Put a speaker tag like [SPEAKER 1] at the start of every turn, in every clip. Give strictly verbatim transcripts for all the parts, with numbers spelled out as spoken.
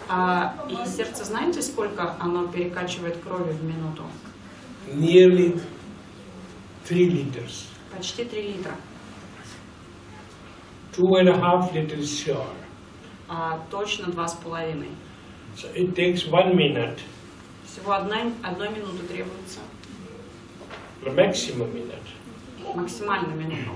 [SPEAKER 1] А, и сердце, знаете, сколько оно перекачивает крови в минуту?
[SPEAKER 2] Nearly three liters.
[SPEAKER 1] Почти три литра.
[SPEAKER 2] Two and a half liters sure.
[SPEAKER 1] А, точно два с половиной.
[SPEAKER 2] So it takes one minute.
[SPEAKER 1] Всего одна, одной минуты требуется.
[SPEAKER 2] The maximum minute.
[SPEAKER 1] Максимально минуту.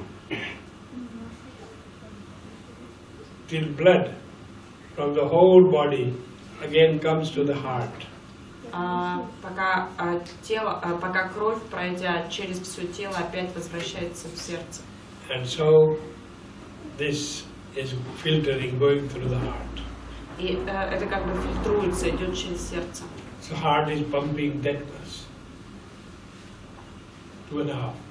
[SPEAKER 2] Till blood from the whole body again comes to the heart.
[SPEAKER 1] А, пока а, тело, а, пока кровь, пройдя через все тело, опять возвращается в сердце.
[SPEAKER 2] And so this is filtering going through the heart.
[SPEAKER 1] И э, это как бы фильтруется, идет через сердце.
[SPEAKER 2] So heart is pumping that much. Two and a half.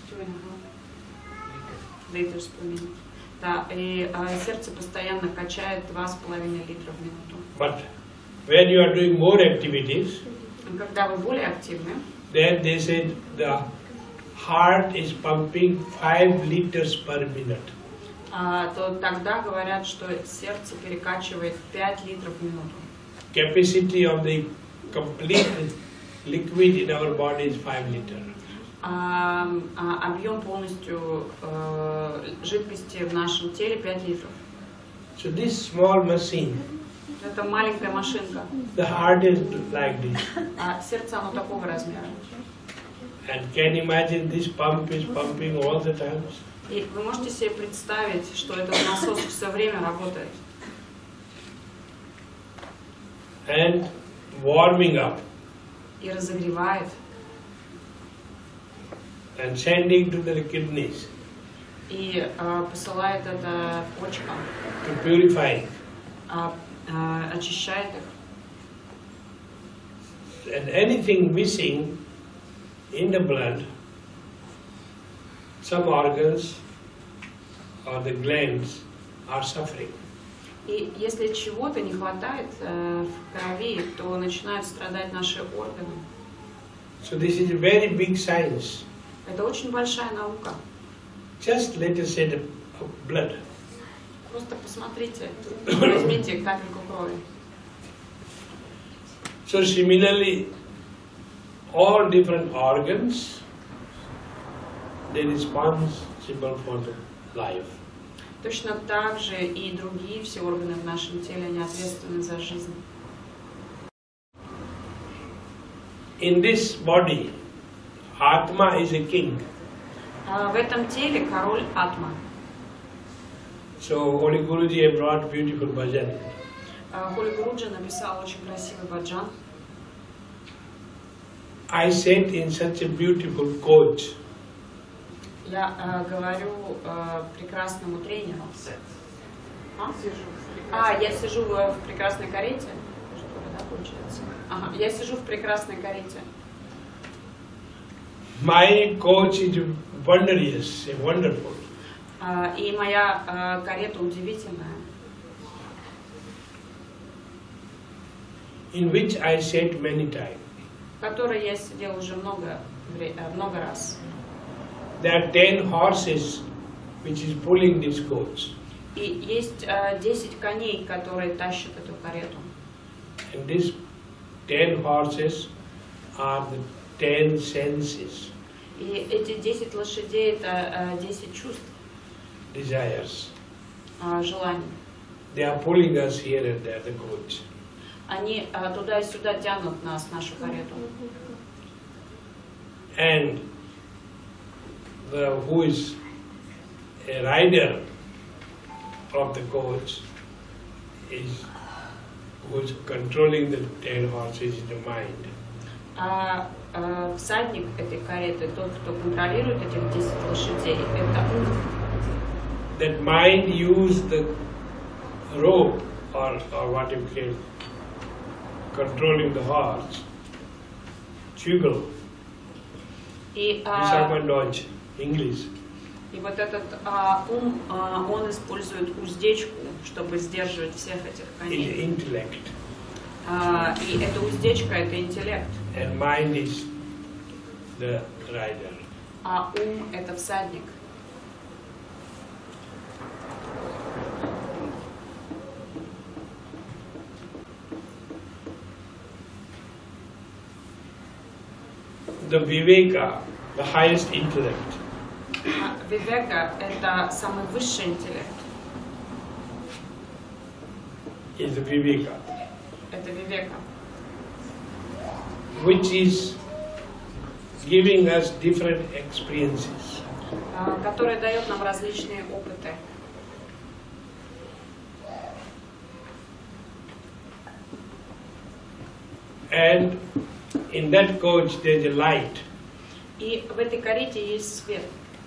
[SPEAKER 1] Liters per minute. Да, и э, сердце постоянно качает два с половиной литра в минуту.
[SPEAKER 2] But when you are doing more activities,
[SPEAKER 1] Когда вы более активны,
[SPEAKER 2] then they said the heart is pumping five liters per minute.
[SPEAKER 1] а, то тогда говорят, что сердце перекачивает пять литров в минуту.
[SPEAKER 2] Capacity of the complete liquid in our body is five liters.
[SPEAKER 1] А, а, объем полностью э, жидкости в нашем теле пять литров.
[SPEAKER 2] So this small machine,
[SPEAKER 1] Это маленькая машинка.
[SPEAKER 2] the heart is like this.
[SPEAKER 1] А сердце оно такого размера.
[SPEAKER 2] And can you imagine this pump is pumping all the time?
[SPEAKER 1] И вы можете себе представить, что этот насос все время работает.
[SPEAKER 2] And warming up
[SPEAKER 1] И разогревает.
[SPEAKER 2] and sending to the kidneys
[SPEAKER 1] И э, посылает это почкам.
[SPEAKER 2] to purify.
[SPEAKER 1] А, э, очищает их.
[SPEAKER 2] And anything missing in the blood, some organs or the glands are suffering.
[SPEAKER 1] И если чего-то не хватает э, в крови, то начинают страдать наши органы.
[SPEAKER 2] So this is a very big science.
[SPEAKER 1] Это очень большая наука.
[SPEAKER 2] Just let us say the blood.
[SPEAKER 1] Просто посмотрите, возьмите капельку крови.
[SPEAKER 2] So similarly, all different organs, they're responsible for the life.
[SPEAKER 1] Точно так же и другие все органы в нашем теле, они ответственны за жизнь.
[SPEAKER 2] In this body, Atma is a king.
[SPEAKER 1] А в этом теле король Атма.
[SPEAKER 2] So Holy Guruji have brought beautiful bhajan.
[SPEAKER 1] А Холи Гуруджи написал очень красивый баджан.
[SPEAKER 2] I sat in such a beautiful coach.
[SPEAKER 1] Я э, говорю э, прекрасному тренеру. А? а, я сижу в, в прекрасной карете. Да, получается? Ага, я сижу в прекрасной карете.
[SPEAKER 2] My coach is wondrous, wonderful.
[SPEAKER 1] А, и моя э, карета удивительная.
[SPEAKER 2] In which I sat many times.
[SPEAKER 1] В которой я сидел уже много, много раз.
[SPEAKER 2] There are ten horses which is pulling this coach.
[SPEAKER 1] И есть э, десять коней, которые тащат эту карету.
[SPEAKER 2] And these ten horses are the ten senses,
[SPEAKER 1] И эти десять лошадей это э, десять чувств,
[SPEAKER 2] desires.
[SPEAKER 1] э, желаний.
[SPEAKER 2] They are pulling us here and there, the coach.
[SPEAKER 1] Они э, туда и сюда тянут нас, нашу карету.
[SPEAKER 2] And the who is a rider of the coach is who is controlling the ten horses in the mind.
[SPEAKER 1] А э, всадник этой кареты, тот, кто контролирует этих десять лошадей, это ум.
[SPEAKER 2] That mind use the rope or, or what you call controlling the horse, chuggle,
[SPEAKER 1] И, а,
[SPEAKER 2] Visakhapatnam Dodge, English.
[SPEAKER 1] и вот этот а, ум, а, он использует уздечку, чтобы сдерживать всех этих коней.
[SPEAKER 2] Intellect.
[SPEAKER 1] А, и эта уздечка — это интеллект,
[SPEAKER 2] And mind is the rider.
[SPEAKER 1] а ум — это всадник.
[SPEAKER 2] the Viveka, the highest intellect.
[SPEAKER 1] Вивека – это самый высший интеллект.
[SPEAKER 2] Is the Viveka.
[SPEAKER 1] Это Вивека.
[SPEAKER 2] Which is giving us different experiences.
[SPEAKER 1] Который дает нам различные опыты.
[SPEAKER 2] And in that coach there is a light.
[SPEAKER 1] И в этой карете есть свет.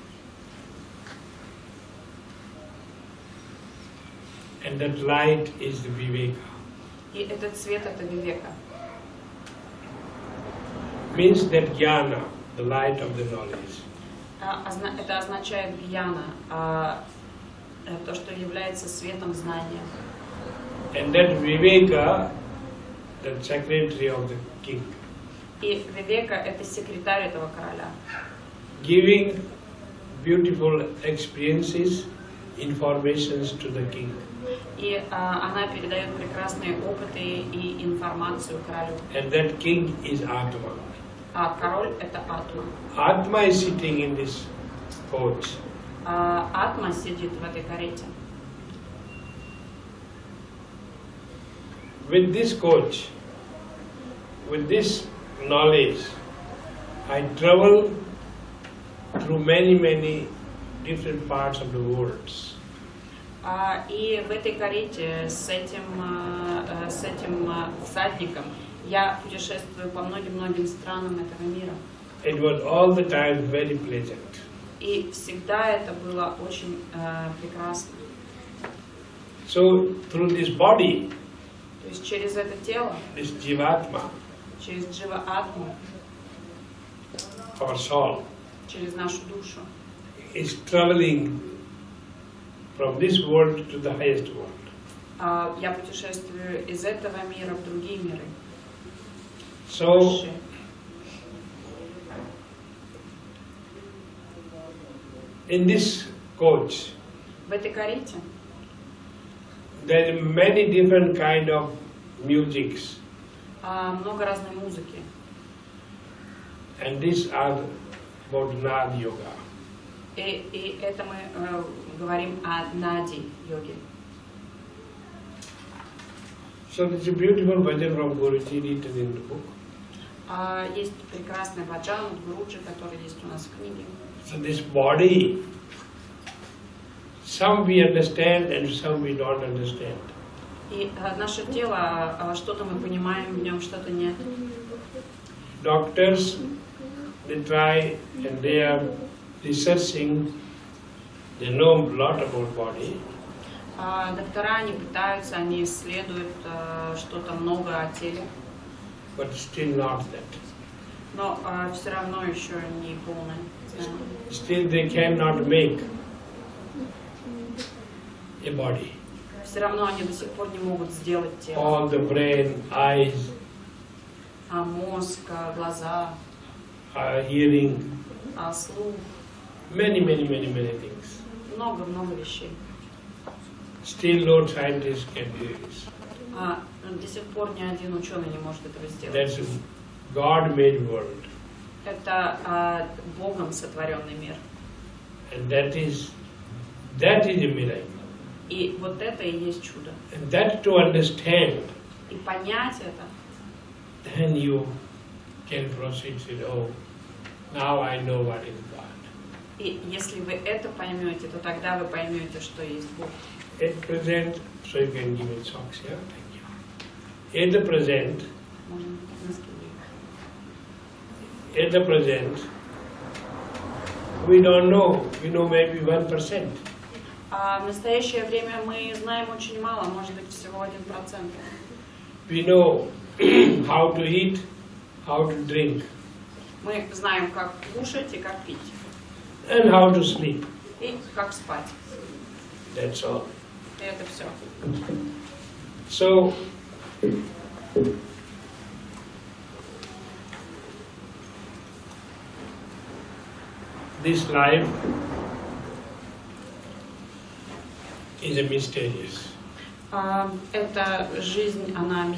[SPEAKER 2] And that light is the Viveka.
[SPEAKER 1] И этот свет – это Вивека.
[SPEAKER 2] Means that jnana, the light of the knowledge.
[SPEAKER 1] Это означает гьяна, то, что является светом знания.
[SPEAKER 2] And that Viveka, the secretary of the king.
[SPEAKER 1] И Вивека – это секретарь этого короля.
[SPEAKER 2] Giving beautiful experiences, informations to the king.
[SPEAKER 1] И а, она передает прекрасные опыты и информацию королю.
[SPEAKER 2] And that king is Atma.
[SPEAKER 1] А король – это Атма.
[SPEAKER 2] Atma is sitting in this coach.
[SPEAKER 1] А, Атма сидит в этой карете.
[SPEAKER 2] With this coach, with this knowledge, I travel through many, many different parts of the world.
[SPEAKER 1] А, и в этой карете с этим, с этим всадником я путешествую по многим-многим странам этого мира.
[SPEAKER 2] It was all the time very pleasant.
[SPEAKER 1] И всегда это было очень э, прекрасно.
[SPEAKER 2] So through this body,
[SPEAKER 1] то есть через это тело,
[SPEAKER 2] this Jivatma,
[SPEAKER 1] через Джива-атму,
[SPEAKER 2] our soul,
[SPEAKER 1] через нашу душу,
[SPEAKER 2] is traveling from this world to the highest world.
[SPEAKER 1] Uh, я путешествую из этого мира в другие миры.
[SPEAKER 2] So, in this coach,
[SPEAKER 1] в этой карете,
[SPEAKER 2] there are many different kind of musics.
[SPEAKER 1] Uh, много разной музыки.
[SPEAKER 2] And these are about Nad Yoga.
[SPEAKER 1] И, и это мы uh, говорим о нади йоге.
[SPEAKER 2] So it's a beautiful bhajan from Guruji written in the book.
[SPEAKER 1] Uh, есть прекрасный баджан от Гуруджи, который есть у нас в книге.
[SPEAKER 2] So this body, some we understand and some we don't understand.
[SPEAKER 1] И uh, наше тело, uh, что-то мы понимаем в нем, что-то нет.
[SPEAKER 2] Doctors, they try and they are researching, they know a lot about body.
[SPEAKER 1] Uh, доктора, они пытаются, они исследуют uh, что-то много о теле.
[SPEAKER 2] But still not that.
[SPEAKER 1] Но uh, все равно еще не полное знание.
[SPEAKER 2] Still they cannot make a body.
[SPEAKER 1] Все равно они до сих пор не могут сделать тело.
[SPEAKER 2] All the brain, eyes,
[SPEAKER 1] А мозг, глаза,
[SPEAKER 2] uh, hearing,
[SPEAKER 1] а слух,
[SPEAKER 2] many, many, many, many things.
[SPEAKER 1] много-много вещей.
[SPEAKER 2] Still no scientist can do this.
[SPEAKER 1] А до сих пор ни один ученый не может этого сделать.
[SPEAKER 2] That's a God-made world.
[SPEAKER 1] Это а, Богом сотворенный мир.
[SPEAKER 2] And that is, that is a miracle.
[SPEAKER 1] И вот это и есть чудо.
[SPEAKER 2] And that to understand,
[SPEAKER 1] И понять это,
[SPEAKER 2] then you can proceed to say, oh, now I know what is God.
[SPEAKER 1] и если вы это поймете, то тогда вы поймете, что есть Бог.
[SPEAKER 2] At present, so you can give it socks, yeah? Thank you. At the present, at the present, we don't know, we know maybe one percent.
[SPEAKER 1] А в настоящее время мы знаем очень мало, может быть всего один процент.
[SPEAKER 2] We know how to eat, how to drink,
[SPEAKER 1] Мы знаем, как кушать и как пить,
[SPEAKER 2] and how to sleep.
[SPEAKER 1] и как спать.
[SPEAKER 2] That's all.
[SPEAKER 1] И это все.
[SPEAKER 2] So, this life is a mysterious.
[SPEAKER 1] А, эта жизнь, она